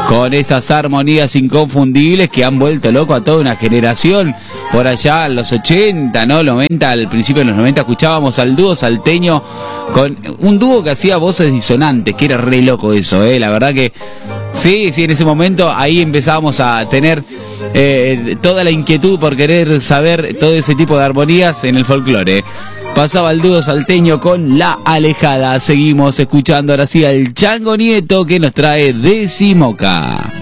con esas armonías inconfundibles que han vuelto loco a toda una generación. Por allá en los 80, ¿no? 90, al principio de los 90 escuchábamos al dúo salteño con un dúo que hacía voces disonantes, que era re loco eso, la verdad que sí, en ese momento ahí empezábamos a tener toda la inquietud por querer saber todo ese tipo de armonías en el folclore. Pasaba el dúo salteño con La Alejada. Seguimos escuchando ahora sí al Chango Nieto que nos trae Decimoca.